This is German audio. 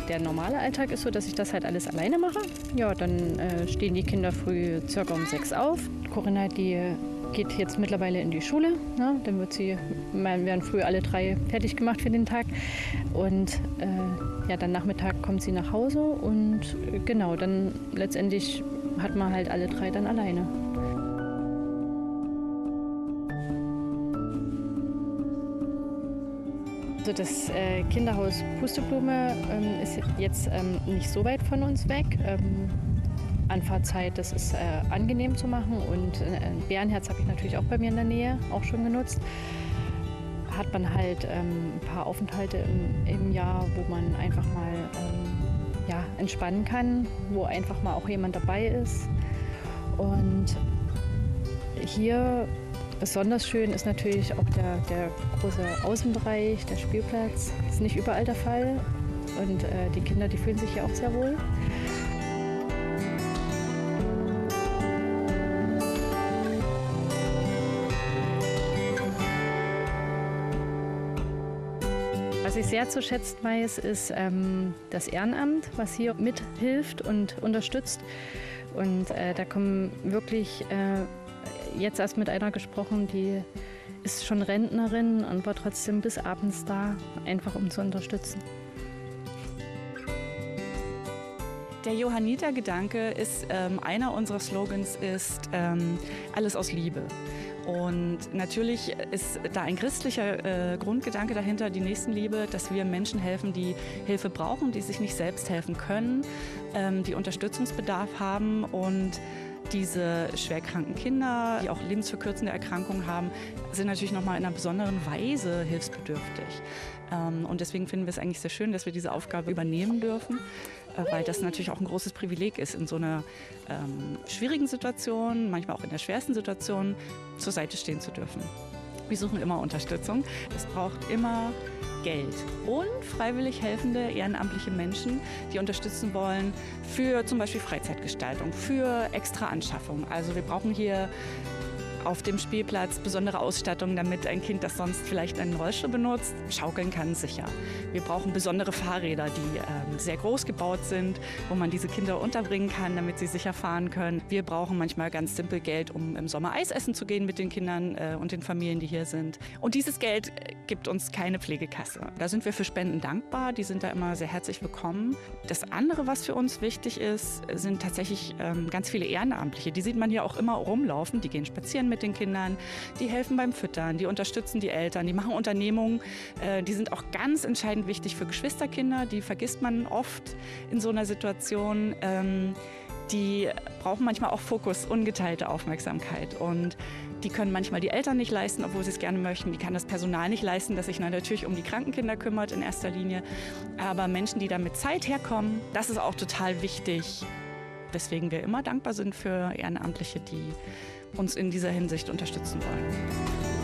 Der normale Alltag ist so, dass ich das halt alles alleine mache. Ja, dann stehen die Kinder früh circa um 6 auf. Corinna, die geht jetzt mittlerweile in die Schule. Ne? Dann werden früh alle 3 fertig gemacht für den Tag. Und ja, dann Nachmittag kommt sie nach Hause und genau, dann letztendlich hat man halt alle 3 dann alleine. Also das Kinderhaus Pusteblume ist jetzt nicht so weit von uns weg. Anfahrtzeit, das ist angenehm zu machen und Bärenherz habe ich natürlich auch bei mir in der Nähe, auch schon genutzt. Hat man halt ein paar Aufenthalte im Jahr, wo man einfach mal ja, entspannen kann, wo einfach mal auch jemand dabei ist. Und hier besonders schön ist natürlich auch der große Außenbereich, der Spielplatz. Das ist nicht überall der Fall und die Kinder, die fühlen sich hier auch sehr wohl. Was ich sehr zu schätzen weiß, ist das Ehrenamt, was hier mithilft und unterstützt. Und da kommen wirklich, jetzt erst mit einer gesprochen, die ist schon Rentnerin und war trotzdem bis abends da, einfach um zu unterstützen. Der Johanniter-Gedanke ist, einer unserer Slogans ist alles aus Liebe. Und natürlich ist da ein christlicher Grundgedanke dahinter, die Nächstenliebe, dass wir Menschen helfen, die Hilfe brauchen, die sich nicht selbst helfen können, die Unterstützungsbedarf haben. Und diese schwerkranken Kinder, die auch lebensverkürzende Erkrankungen haben, sind natürlich nochmal in einer besonderen Weise hilfsbedürftig. Und deswegen finden wir es eigentlich sehr schön, dass wir diese Aufgabe übernehmen dürfen, weil das natürlich auch ein großes Privileg ist, in so einer schwierigen Situation, manchmal auch in der schwersten Situation, zur Seite stehen zu dürfen. Wir suchen immer Unterstützung. Es braucht immer Geld und freiwillig helfende ehrenamtliche Menschen, die unterstützen wollen für zum Beispiel Freizeitgestaltung, für extra Anschaffung. Also wir brauchen hier auf dem Spielplatz besondere Ausstattung, damit ein Kind, das sonst vielleicht einen Rollstuhl benutzt, schaukeln kann, sicher. Wir brauchen besondere Fahrräder, die sehr groß gebaut sind, wo man diese Kinder unterbringen kann, damit sie sicher fahren können. Wir brauchen manchmal ganz simpel Geld, um im Sommer Eis essen zu gehen mit den Kindern und den Familien, die hier sind. Und dieses Geld gibt uns keine Pflegekasse. Da sind wir für Spenden dankbar, die sind da immer sehr herzlich willkommen. Das andere, was für uns wichtig ist, sind tatsächlich ganz viele Ehrenamtliche. Die sieht man hier auch immer rumlaufen, die gehen spazieren mit den Kindern, die helfen beim Füttern, die unterstützen die Eltern, die machen Unternehmungen, die sind auch ganz entscheidend wichtig für Geschwisterkinder, die vergisst man oft in so einer Situation. Die brauchen manchmal auch Fokus, ungeteilte Aufmerksamkeit und die können manchmal die Eltern nicht leisten, obwohl sie es gerne möchten. Die kann das Personal nicht leisten, das sich natürlich um die kranken Kinder kümmert in erster Linie. Aber Menschen, die da mit Zeit herkommen, das ist auch total wichtig, weswegen wir immer dankbar sind für Ehrenamtliche, die uns in dieser Hinsicht unterstützen wollen.